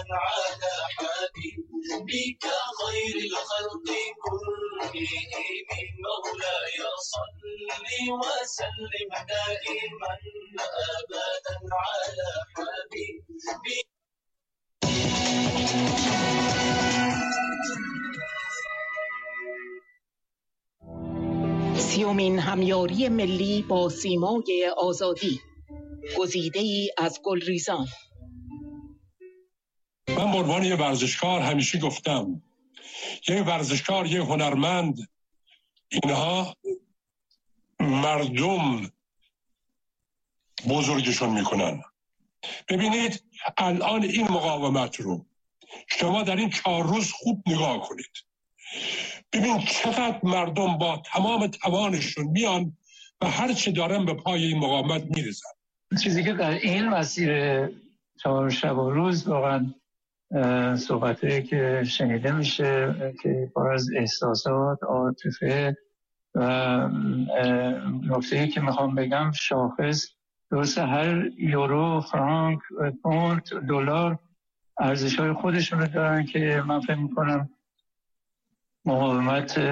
على حبيبك خير الخلق كلهم مولاي صل وسلم دائما أبدا على حبيبك. سیومین همیاری ملی با سیمای آزادی، گزیده‌ای از گلریزان. من به عنوان یه ورزشکار همیشه گفتم یه ورزشکار، یه هنرمند، اینها مردم بزرگشون میکنن. ببینید الان این مقاومت رو شما در این 4 روز خوب نگاه کنید، ببین چقدر مردم با تمام توانشون میان و هر چه دارن به پای این مقاومت میرزن. چیزی که در این مسیر 4 شب و روز واقعا صحبتایی که شنیده میشه که پر از احساسات، عاطفه و نکته‌ای که میخوام بگم، شاخص درست هر یورو، فرانک، پوند، دلار ارزش‌های خودشون رو دارن که من فکر میکنم مقاومت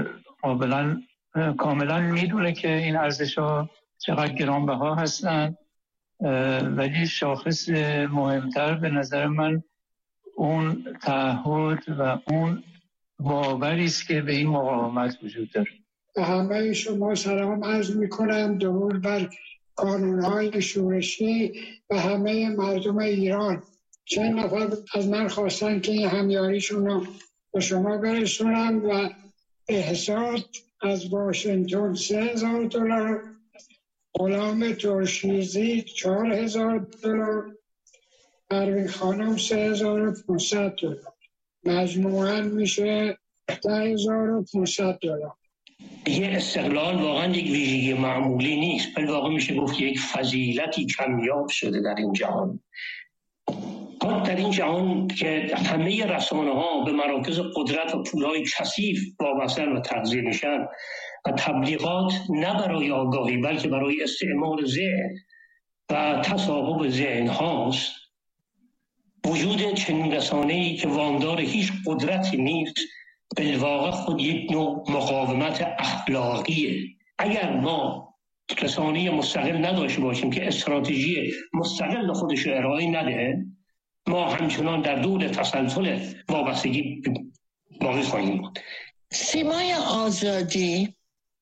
کاملا میدونه که این ارزش‌ها چقدر گرانبها هستن، ولی شاخص مهمتر به نظر من اون تعهد و اون باوری است که به این مقاومت وجود داره. به همه شما سلام عرض میکنم، درود بر قانون‌های شورشی و همه مردم ایران. چند نفر از من خواستن که این همیاریشون رو به شما برسونم و احساس از واشنگتن $3000، غلام ترشیزی $4000، پروین خانم $3500، مجموعاً میشه $10,500. یه استقلال واقعا یک ویژگی معمولی نیست، بلکه واقعا میشه گفت یک فضیلتی کمیاب شده در این جهان. در این جهان که همه رسانه‌ها به مراکز قدرت و پولهای کثیف وابسته و تغذیه میشن و تبلیغات نه برای آگاهی بلکه برای استعمار ذهن و تصاحب ذهن هاست، وجود چنین رسانه‌ای که وامدار هیچ قدرتی نیست بالواقع خود یک نوع مقاومت اخلاقیه. اگر ما رسانه مستقل نداشته باشیم که استراتژی مستقل خودش رو ارائه نده، ما همچنان در دور تسلسل وابستگی باقی خواهیم بود. سیمای آزادی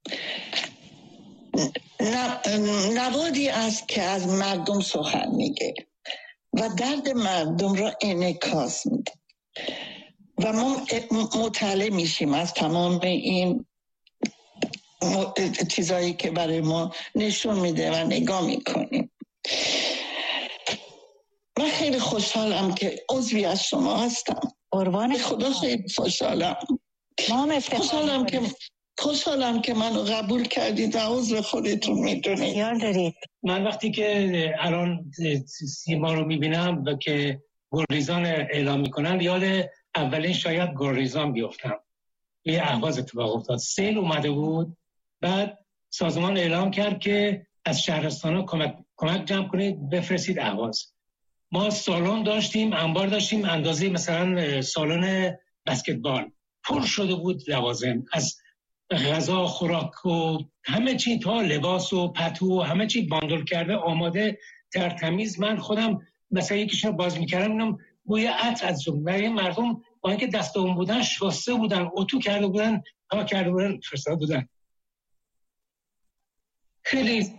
نوادی است که از مردم سخن میگه و درد مردم را انعکاس میده و ما مطلع میشیم از تمام این چیزایی که برای ما نشون میده و نگاه میکنیم. من خیلی خوشحالم که عضوی از شما هستم. قربان خدا خیلی خوشحالم. خوشحالم که منو قبول کردید و عضو خودتون میدونید. یاد دارید. من وقتی که الان سیما رو میبینم و که گلریزان اعلام میکنن، یاد اولین شاید گلریزان بیفتم. یه اهواز اتفاق افتاد، سیل اومده بود، بعد سازمان اعلام کرد که از شهرستانا کمک جمع کنید بفرستید اهواز. ما سالن داشتیم، انبار داشتیم اندازه مثلا سالن بسکتبال، پر شده بود لوازم، از غذا، خوراک و همه چی تا لباس و پتو و همه چی باندل کرده، آماده، ترتمیز. من خودم مثلا یکیشون باز میکردم اینم بوی عطر از اون، و این مردم با اینکه دستمون بودن شسته بودن، اتو کرده بودن، تا کرده بودن، فرستاده بودن. خیلی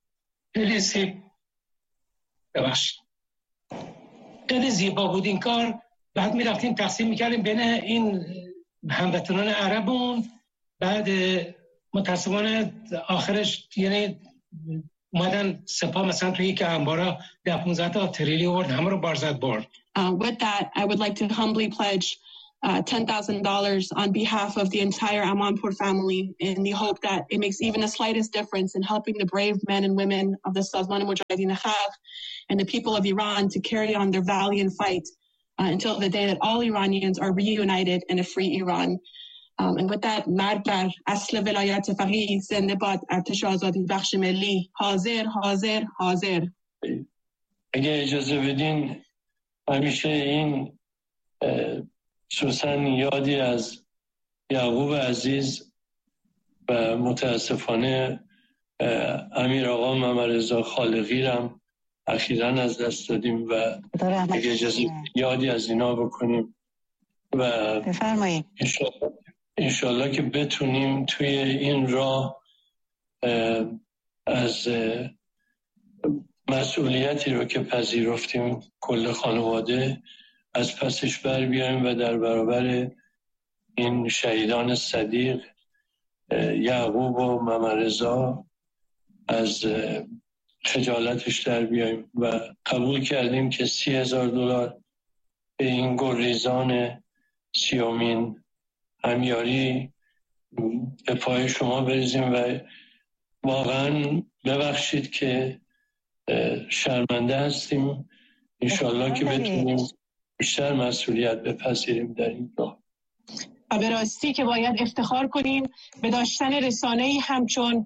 خیلی زیبا بود این کار. بعد میرفتیم تقسیم میکردیم بین این هموطنان عربون. بعد متاسفانه آخرش یعنی اومدن سپاه مثلا توی یک انبارا 15 تا تریلی ورد، همه رو بارزد برد. With that, I would like to humbly pledge $10,000 on behalf of the entire Amanpour family in the hope that it makes even the slightest difference in helping the brave men and women of the Sazman Mujahideen Khalq and the people of Iran to carry on their valiant fight until the day that all Iranians are reunited in a free Iran. And with that, مرد بر اصل ولایت فقیه، زنده باد ارتش آزادی بخش ملی، حاضر حاضر حاضر. اگه اجازه بدین همیشه این سوسن یادی از یعقوب عزیز و متاسفانه امیر آقا ممرضا خالقی رم اخیراً از دست دادیم و اگه اجازه یادی از اینا بکنیم و بفرمایید. انشالله که بتونیم توی این راه از مسئولیتی رو که پذیرفتیم کل خانواده از پسش بر بیایم و در برابر این شهیدان صدیق یعقوب و ممرضا از خجالتش در بیایم و قبول کردیم که $30,000 به این گلریزان 30مین همیاری به پای شما بریزیم و واقعا ببخشید که شرمنده هستیم. انشالله که بتونیم بیشتر مسئولیت بپذیریم در این راه. و به راستی که باید افتخار کنیم به داشتن رسانه‌ای همچون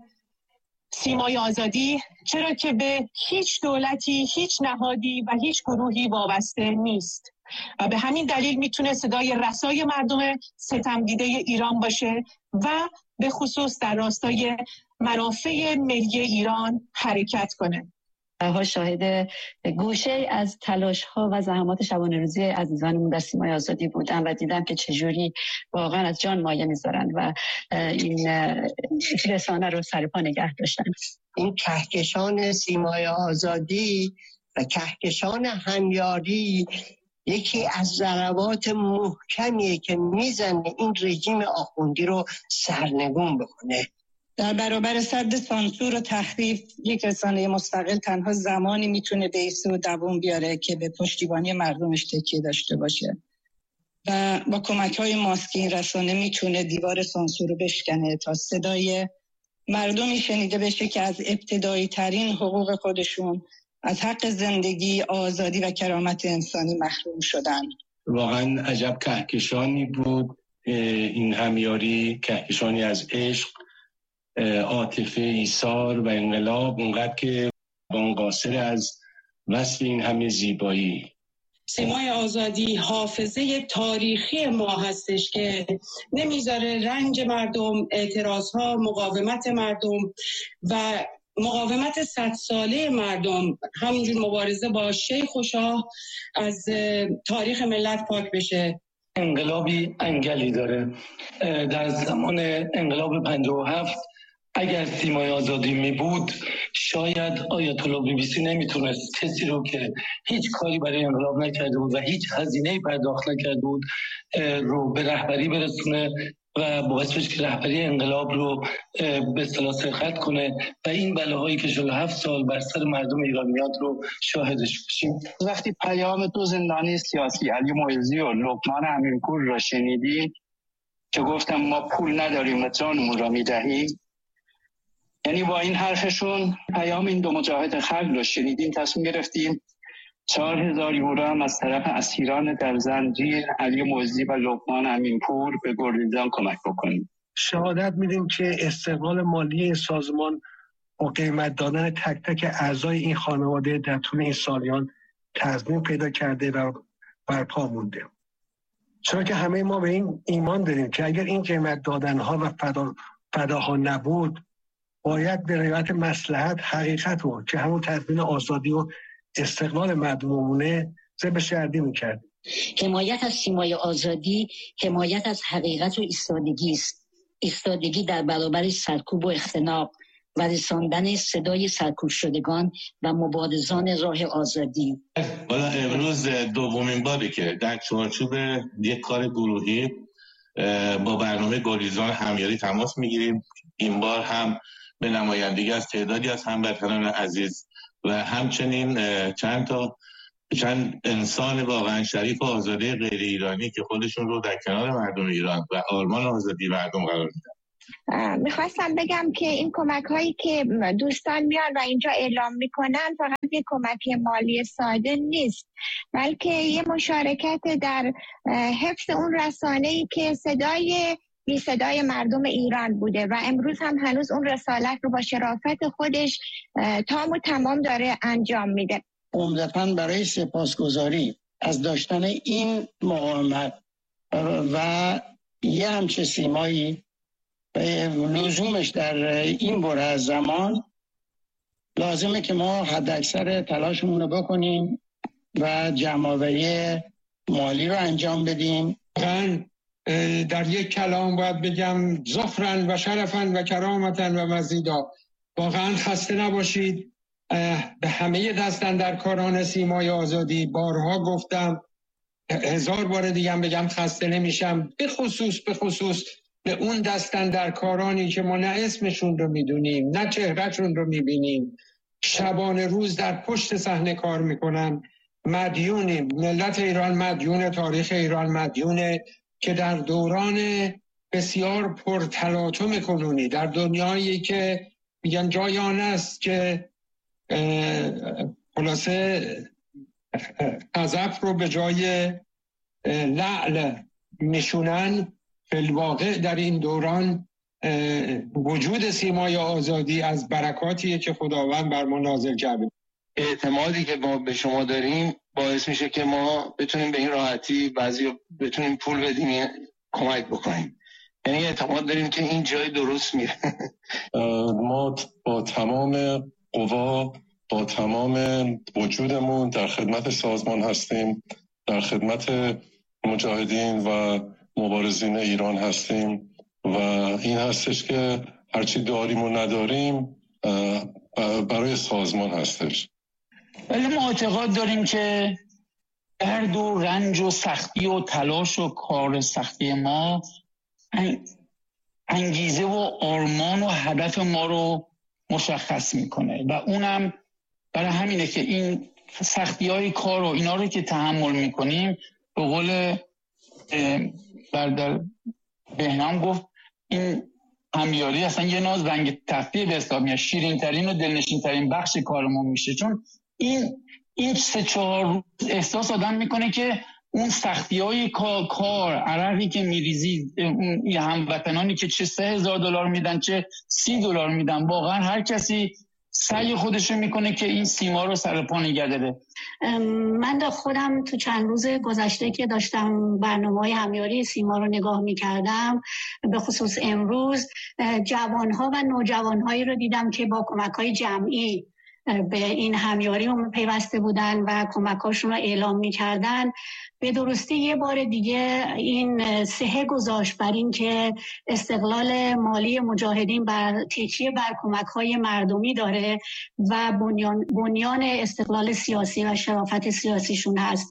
سیمای آزادی، چرا که به هیچ دولتی، هیچ نهادی و هیچ گروهی وابسته نیست و به همین دلیل میتونه صدای رسای مردم ستمدیده ایران باشه و به خصوص در راستای منافع ملی ایران حرکت کنه. ها شاهد گوشه از تلاش‌ها و زحمات شبانه روزی عزیزانمون در سیمای آزادی بودم و دیدم که چجوری واقعا از جان مایه میذارن و این رسانه رو سرپا نگه داشتن. این کهکشان سیمای آزادی و کهکشان همیاری یکی از ضربات محکمیه که میزنه این رژیم آخوندی رو سرنگون بکنه. در برابر سد سانسور و تحریف یک رسانه مستقل تنها زمانی میتونه بیسته و دوام بیاره که به پشتیبانی مردمش تکیه داشته باشه و با کمک‌های ماسکی این رسانه میتونه دیوار سانسور رو بشکنه تا صدای مردمی شنیده بشه که از ابتدایی ترین حقوق خودشون، از حق زندگی، آزادی و کرامت انسانی محروم شدن. واقعا عجب کهکشانی بود این همیاری، کهکشانی از عشق، عاطفه، ایثار و انقلاب، اونقدر که قاصر از وصف این همه زیبایی. سیمای آزادی حافظه تاریخی ما هستش که نمیذاره رنج مردم، اعتراضها، مقاومت مردم و مقاومت 100 ساله مردم، همینجور مبارزه با شیخ و شاه از تاریخ ملت پاک بشه. انقلابی انگلی داره. در زمان انقلاب 57 اگر سیمای آزادی می بود شاید آیت الله BBC نمیتونست کسی رو که هیچ کاری برای انقلاب نکرده بود و هیچ هزینه‌ای پرداخت نکرده بود رو به رهبری برسونه و باعث بشه که رهبری انقلاب رو به اصطلاح سرقت کنه و این بلاهایی که 47 سال بر سر مردم ایران میاد رو شاهدش بشیم. وقتی پیام دو زندانی سیاسی علی معزی و لقمان امینپور را شنیدی که گفتم ما پول نداریم و جانمون را میدهیم، یعنی با این حرفشون پیام این دو مجاهد خلق رو شنیدین، تصمیم گرفتین 4,000 یورو هم از طرف اسیران در زنجیر علی معزی و لقمان امینپور به گلریزان کمک بکنیم. شهادت میدیم که استقلال مالی این سازمان با قیمت دادن تک تک اعضای این خانواده در طول این سالیان تضمین پیدا کرده و برپا مونده. چرا که همه ما به این ایمان داریم که اگر این قیمت دادنها و فداها نبود، باید به روایت مصلحت حقیقت رو که همون تضمین آزادی و استقلال مردمونه ذبح شردی میکرد. حمایت از سیمای آزادی حمایت از حقیقت و ایستادگی است. ایستادگی در برابر سرکوب و اختناق و رساندن صدای سرکوب شدگان و مبارزان راه آزادی. حالا امروز دومین باری که در چارچوب یک کار گروهی با برنامه گلریزان همیاری تماس میگیریم. این بار هم به نمایندگی از تعدادی از هموطنان عزیز و همچنین چند انسان واقعا شریف و آزاده غیر ایرانی که خودشون رو در کنار مردم ایران و آرمان آزادی مردم قرار میدن. میخواستم بگم که این کمک هایی که دوستان میان و اینجا اعلام میکنن فقط یک کمک مالی ساده نیست، بلکه یه مشارکت در حفظ اون رسانه‌ای که بی صدای مردم ایران بوده و امروز هم هنوز اون رسالت رو با شرافت خودش تام و تمام داره انجام میده. عمدتاً برای سپاسگزاری از داشتن این مقاومت و یه همچه سیمایی لزومش در این بره از زمان لازمه که ما حد اکثر تلاشمون رو بکنیم و جمع‌آوری مالی رو انجام بدیم. در یک کلام باید بگم ظفرن و شرفن و کرامتن و مزیدا. واقعا خسته نباشید. به همه دستاندرکاران سیمای آزادی بارها گفتم، 1000 بار دیگه هم بگم خسته نمیشم، به خصوص به اون دستاندرکارانی که ما نه اسمشون رو میدونیم نه چهرهشون رو میبینیم، شبانه روز در پشت صحنه کار میکنن. مدیونیم، ملت ایران مدیون تاریخ ایران مدیونه که در دوران بسیار پرتلاطم کنونی، در دنیایی که میگن جای آن است که خلاصه قذف رو به جای لعل میشونن، فی الواقع در این دوران وجود سیمای آزادی از برکاتیه که خداوند بر ما نازل کرده. اعتمادی که ما به شما داریم باعث میشه که ما بتونیم به این راحتی بعضی بتونیم پول بدیم، کمک بکنیم. یعنی اعتماد داریم که این جای درست میره. ما با تمام قوا، با تمام وجودمون در خدمت سازمان هستیم، در خدمت مجاهدین و مبارزین ایران هستیم و این هستش که هرچی داریم و نداریم برای سازمان هستش. ولی ما اعتقاد داریم که درد و رنج و سختی و تلاش و کار سختی ما انگیزه و آرمان و هدف ما رو مشخص میکنه و اونم برای همینه که این سختی های کار و اینا رو که تحمل میکنیم، به قول بردر بهنام گفت، این همیاری اصلا یه ناز رنگ تفریح به حساب میاد، شیرین ترین و دلنشین ترین بخش کارمون میشه. چون این 3-4 روز احساس آدم میکنه که اون سختی های کار، عرقی که میریزی، اون هموطنانی که چه $3,000 میدن چه $30 میدن، واقعا هر کسی سعی خودشو میکنه که این سیما رو سر پا نگه داره. من خودم تو چند روز گذشته که داشتم برنامه‌های همیاری سیما رو نگاه میکردم، به خصوص امروز جوانها و نوجوانهایی رو دیدم که با کمک‌های جمعی به این همیاری پیوسته بودن و کمک‌هاشون رو اعلام می‌کردن. به درستی یه بار دیگه این صحه گذاشت بر این که استقلال مالی مجاهدین بر تکیه بر کمک‌های مردمی داره و بنیان استقلال سیاسی و شرافت سیاسیشون هست.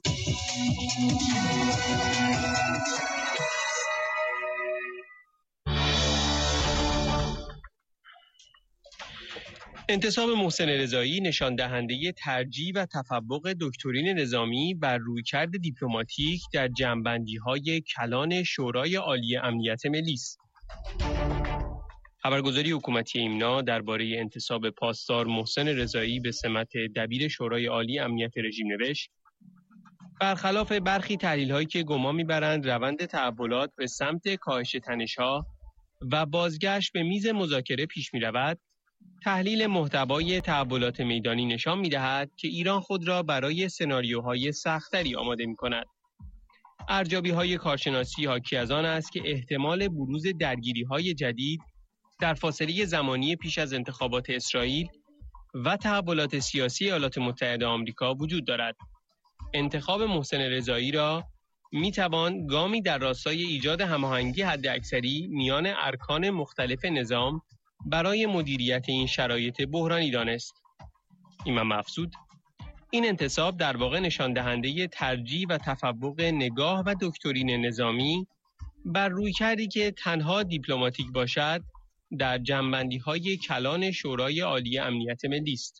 انتصاب محسن رضایی نشان دهنده ترجیح و تفوق دکترین نظامی بر رویکرد دیپلماتیک در جمع‌بندی‌های کلان شورای عالی امنیت ملی است. خبرگزاری حکومتی ایمنا درباره انتصاب پاسدار محسن رضایی به سمت دبیر شورای عالی امنیت رژیم نوشت: برخلاف برخی تحلیل‌هایی که گمان می‌برند روند تحولات به سمت کاهش تنش‌ها و بازگشت به میز مذاکره پیش می‌رود، تحلیل محتوای تحولات میدانی نشان می‌دهد که ایران خود را برای سناریوهای سخت‌تری آماده می‌کند. ارزیابی‌های کارشناسی حاکی از آن است که احتمال بروز درگیری‌های جدید در فاصله زمانی پیش از انتخابات اسرائیل و تحولات سیاسی ایالات متحده آمریکا وجود دارد. انتخاب محسن رضایی را می‌توان گامی در راستای ایجاد هماهنگی حداکثری میان ارکان مختلف نظام برای مدیریت این شرایط بحرانی دانست. امام مفسود: این انتصاب در واقع نشان دهنده ترجیح و تفوق نگاه و دکترین نظامی بر رویکردی که تنها دیپلماتیک باشد در جمع‌بندی‌های کلان شورای عالی امنیت ملی است.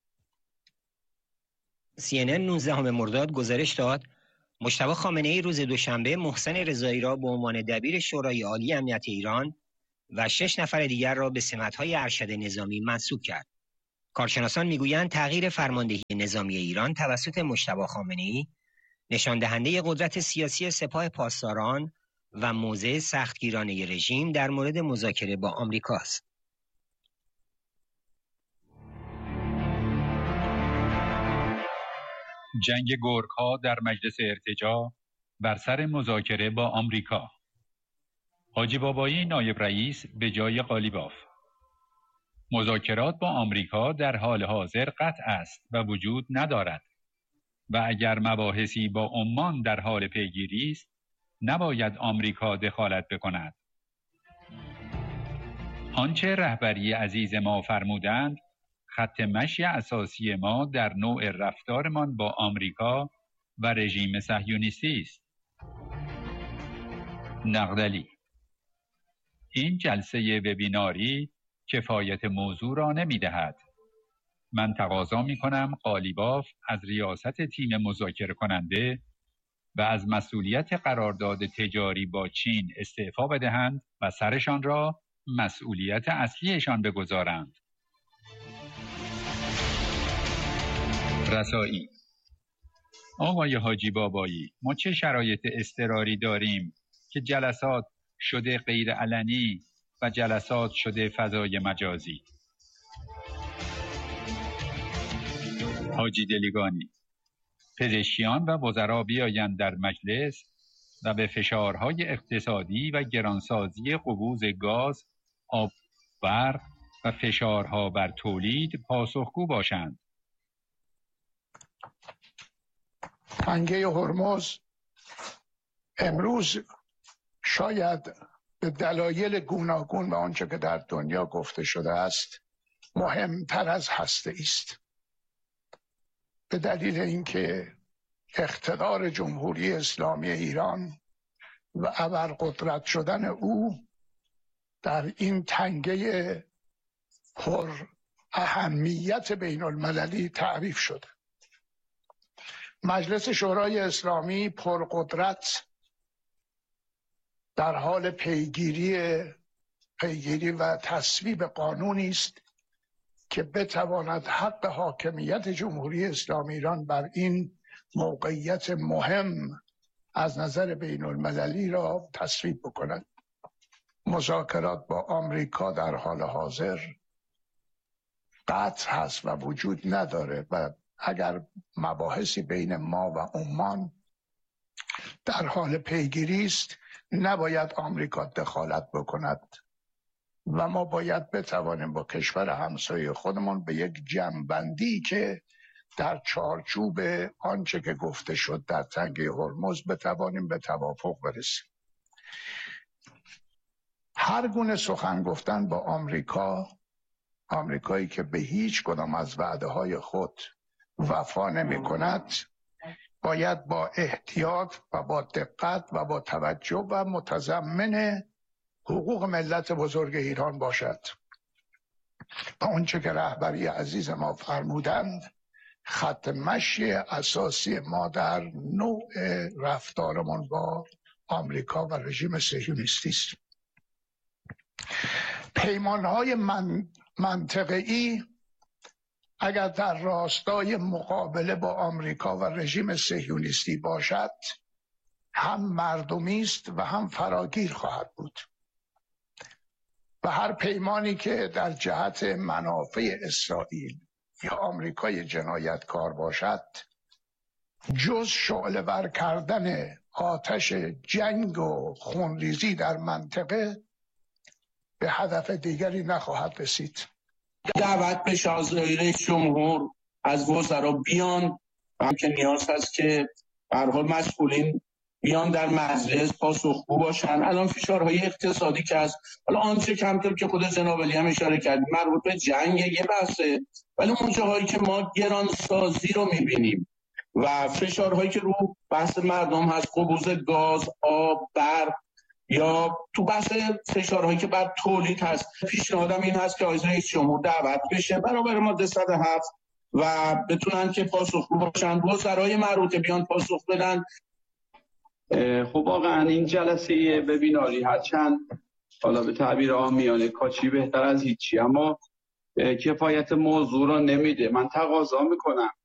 CNN 19 مرداد گزارش داد مجتبی خامنه‌ای روز دوشنبه محسن رضایی را به عنوان دبیر شورای عالی امنیت ایران و 6 نفر دیگر را به سمت‌های ارشد نظامی منصوب کرد. کارشناسان می‌گویند تغییر فرماندهی نظامی ایران توسط مجتبی خامنه‌ای نشان دهنده قدرت سیاسی سپاه پاسداران و موضع سختگیرانه رژیم در مورد مذاکره با آمریکا است. جنگ گرگ‌ها در مجلس ارتجاع بر سر مذاکره با آمریکا. حاجی بابایی نایب رئیس به جای قالیباف. مذاکرات با آمریکا در حال حاضر قطع است و وجود ندارد و اگر مباحثی با عمان در حال پیگیری است نباید آمریکا دخالت بکند. آنچه رهبری عزیز ما فرمودند خط مشی اساسی ما در نوع رفتارمان با آمریکا و رژیم صهیونیستی است. نقدلی: این جلسه وبیناری کفایت موضوع را نمی‌دهد. من تقاضا می‌کنم قالیباف از ریاست تیم مذاکره کننده و از مسئولیت قرارداد تجاری با چین استعفا بدهند و سرشان را مسئولیت اصلیشان بگذارند. رسایی: آقای حاجی بابایی، ما چه شرایط اضطراری داریم که جلسات شده غیر علنی و جلسات شده فضای مجازی؟ حاجی دلیگانی: پزشکیان و وزرا بیایند در مجلس و به فشارهای اقتصادی و گرانسازی قبوز گاز، آب، برق و فشارها بر تولید پاسخگو باشند. تنگه هرمز امروز شاید به دلایل گوناگون و آنچه که در دنیا گفته شده است مهمتر از هسته است. به دلیل اینکه اقتدار جمهوری اسلامی ایران و ابرقدرت شدن او در این تنگه پر اهمیت بین المللی تعریف شده. مجلس شورای اسلامی پرقدرت در حال پیگیری و تصویب قانونی است که بتواند حق حاکمیت جمهوری اسلامی ایران بر این موقعیت مهم از نظر بین المللی را تصویب بکند. مذاکرات با آمریکا در حال حاضر قطع هست و وجود نداره و اگر مباحثی بین ما و عمان در حال پیگیری است نباید آمریکا دخالت بکند و ما باید بتوانیم با کشور همسایه خودمون به یک جمع‌بندی که در چارچوب آنچه که گفته شد در تنگه هرمز بتوانیم به توافق برسیم. هر گونه سخن گفتن با آمریکایی که به هیچ کدام از وعده‌های خود وفا نمی کند باید با احتیاط و با دقت و با توجه و متضمن حقوق ملت بزرگ ایران باشد. و آنچه که رهبری عزیز ما فرمودند خط مشی اساسی ما در نوع رفتارمان با آمریکا و رژیم صهیونیستی است. پیمانهای منطقه‌ای اگر در راستای مقابله با آمریکا و رژیم صهیونیستی باشد هم مردمی است و هم فراگیر خواهد بود و هر پیمانی که در جهت منافع اسرائیل یا آمریکای جنایتکار باشد جز شعله‌ور کردن آتش جنگ و خونریزی در منطقه به هدف دیگری نخواهد رسید. دعوت به شاهزاده رئیس جمهور از وزرا بیان و هم که نیاز هست که به هر حال مسئولین بیان در مجلس پاسخگو باشن. الان فشارهای اقتصادی که هست، حالا آنچه کمتر که خود جناب علی هم اشاره کرد مربوط به جنگ یه بحثه، ولی اون جاهایی که ما گرانسازی رو میبینیم و فشارهایی که رو بحث مردم هست، قبوز گاز، آب، برق، یا تو بحث فشارهایی که بر تولید هست، پیشنهادم این هست که آقای رئیس جمهور دعوت بشه برابر ماده 107 و بتونن که پاسخگو باشن، وزرای مربوطه بیان پاسخ بدن. خب واقعا این جلسه وبیناری هرچند حالا به تعبیر عامیانه کاچی بهتر از هیچی، اما کفایت موضوع را نمیده. من تقاضا میکنم